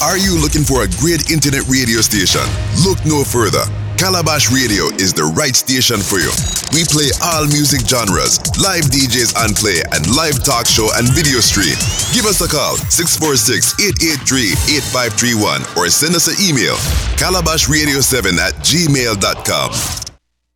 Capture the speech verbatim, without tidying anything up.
Are you looking for a great internet radio station? Look no further. Calabash Radio is the right station for you. We play all music genres, live D Js on play, and live talk show and video stream. Give us a call, six four six, eight eight three, eight five three one, or send us an email, calabash radio seven at gmail dot com.